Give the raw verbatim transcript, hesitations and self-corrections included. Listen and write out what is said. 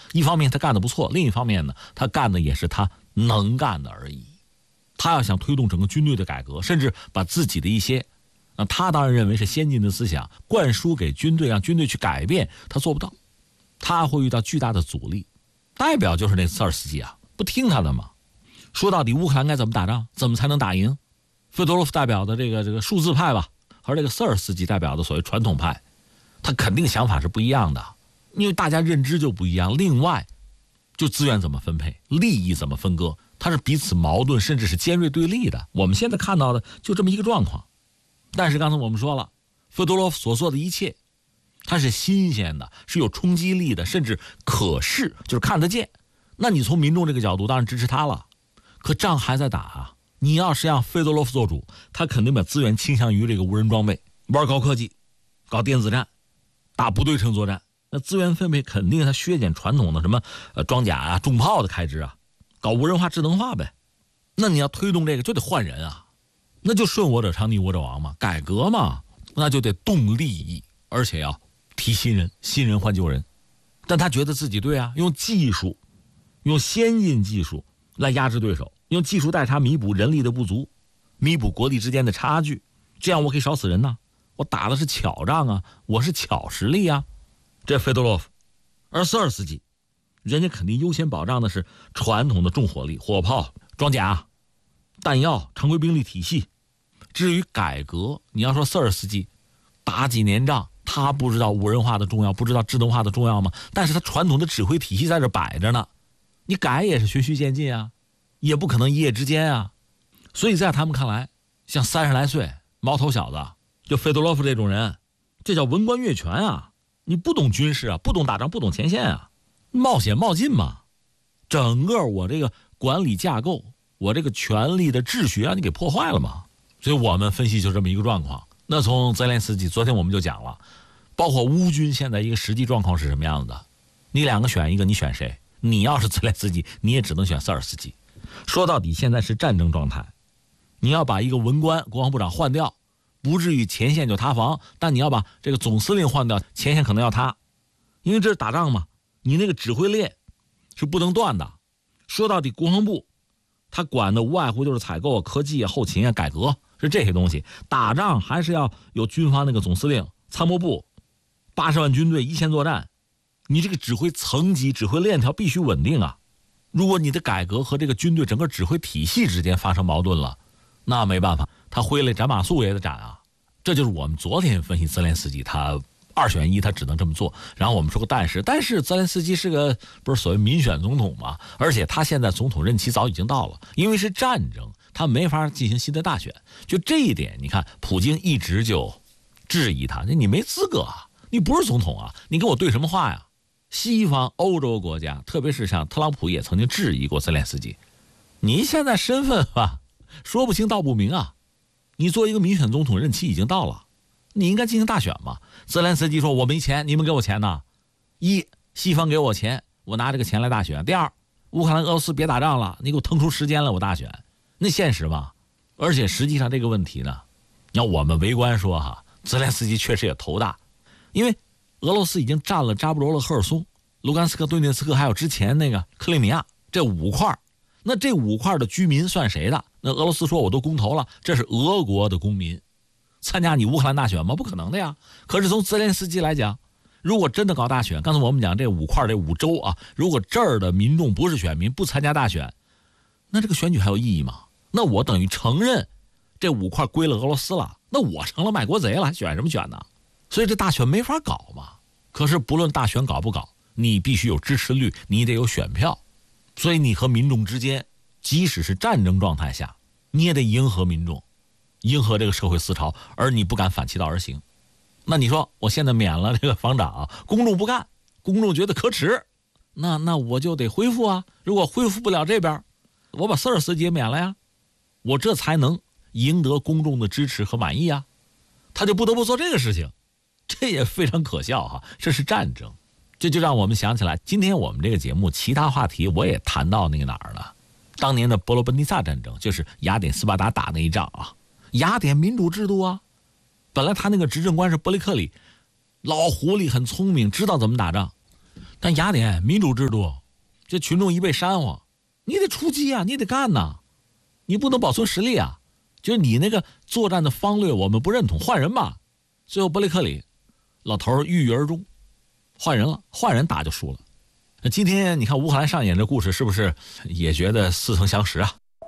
一方面他干得不错，另一方面呢，他干的也是他能干的而已。他要想推动整个军队的改革，甚至把自己的一些那他当然认为是先进的思想灌输给军队，让军队去改变，他做不到，他会遇到巨大的阻力。代表就是那瑟尔斯基啊，不听他的嘛。说到底，乌克兰该怎么打仗，怎么才能打赢？费多洛夫代表的这个这个数字派吧，和这个瑟尔斯基代表的所谓传统派，他肯定想法是不一样的，因为大家认知就不一样。另外，就资源怎么分配，利益怎么分割，它是彼此矛盾，甚至是尖锐对立的。我们现在看到的就这么一个状况。但是刚才我们说了，费多洛夫所做的一切，它是新鲜的，是有冲击力的，甚至可视，就是看得见。那你从民众这个角度当然支持他了，可仗还在打啊。你要是让费多洛夫做主，他肯定把资源倾向于这个无人装备，玩高科技，搞电子战，打不对称作战。那资源分配肯定他削减传统的什么呃装甲啊、重炮的开支啊，搞无人化、智能化呗。那你要推动这个就得换人啊，那就顺我者昌，逆我者亡嘛，改革嘛，那就得动利益，而且要提新人，新人换旧人。但他觉得自己对啊，用技术，用先进技术来压制对手，用技术代差弥补人力的不足，弥补国力之间的差距，这样我可以少死人呢。我打的是巧仗啊，我是巧实力啊。这费多洛夫，而瑟尔斯基，人家肯定优先保障的是传统的重火力、火炮、装甲、弹药、常规兵力体系。至于改革，你要说瑟尔斯基打几年仗，他不知道无人化的重要，不知道智能化的重要吗？但是他传统的指挥体系在这摆着呢，你改也是循序渐进啊，也不可能一夜之间啊。所以在他们看来，像三十来岁毛头小子，就费多洛夫这种人，这叫文官越权啊！你不懂军事啊，不懂打仗，不懂前线啊，冒险冒进嘛。整个我这个管理架构，我这个权力的秩序让你给破坏了嘛。所以我们分析就这么一个状况。那从泽连斯基，昨天我们就讲了，包括乌军现在一个实际状况是什么样子的。你两个选一个，你选谁？你要是泽连斯基，你也只能选瑟尔斯基。说到底，现在是战争状态，你要把一个文官、国防部长换掉，不至于前线就塌房，但你要把这个总司令换掉，前线可能要塌，因为这是打仗嘛，你那个指挥链是不能断的。说到底，国防部他管的无外乎就是采购啊、科技啊、后勤啊、改革，是这些东西。打仗还是要有军方那个总司令、参谋部，八十万军队一线作战，你这个指挥层级、指挥链条必须稳定啊。如果你的改革和这个军队整个指挥体系之间发生矛盾了，那没办法，他挥来斩马谡也得斩啊。这就是我们昨天分析泽连斯基，他二选一，他只能这么做。然后我们说个但是，但是泽连斯基是个不是所谓民选总统嘛，而且他现在总统任期早已经到了，因为是战争，他没法进行新的大选。就这一点，你看普京一直就质疑他，你没资格啊，你不是总统啊，你跟我对什么话呀？西方欧洲国家，特别是像特朗普也曾经质疑过泽连斯基，你现在身份啊说不清道不明啊，你做一个民选总统任期已经到了，你应该进行大选嘛。泽连斯基说我没钱，你们给我钱呢？一，西方给我钱，我拿这个钱来大选。第二，乌克兰俄罗斯别打仗了，你给我腾出时间来我大选，那现实吗？而且实际上这个问题呢，要我们围观说哈，泽连斯基确实也头大，因为俄罗斯已经占了扎波罗热、赫尔松、卢甘斯克、顿涅茨克，还有之前那个克里米亚这五块。那这五块的居民算谁的？那俄罗斯说我都公投了，这是俄国的公民，参加你乌克兰大选吗？不可能的呀。可是从泽连斯基来讲，如果真的搞大选，刚才我们讲这五块这五州啊，如果这儿的民众不是选民，不参加大选，那这个选举还有意义吗？那我等于承认这五块归了俄罗斯了，那我成了卖国贼了，还选什么选呢？所以这大选没法搞嘛。可是不论大选搞不搞，你必须有支持率，你得有选票。所以你和民众之间，即使是战争状态下，你也得迎合民众，迎合这个社会思潮，而你不敢反其道而行。那你说我现在免了这个防长，公众不干，公众觉得可耻，那那我就得恢复啊。如果恢复不了这边，我把瑟尔斯基也免了呀，我这才能赢得公众的支持和满意啊。他就不得不做这个事情，这也非常可笑哈。这是战争，这就让我们想起来，今天我们这个节目其他话题我也谈到那个哪儿了，当年的伯罗奔尼撒战争，就是雅典斯巴达打那一仗啊。雅典民主制度啊，本来他那个执政官是伯利克里，老狐狸很聪明，知道怎么打仗， 但雅典民主制度，这群众一被煽惑，你得出击啊，你得干呐，你不能保存实力啊。就是你那个作战的方略我们不认同，换人吧。最后伯利克里老头郁郁而终，换人了，换人打就输了。那今天你看乌克兰上演这故事，是不是也觉得似曾相识啊？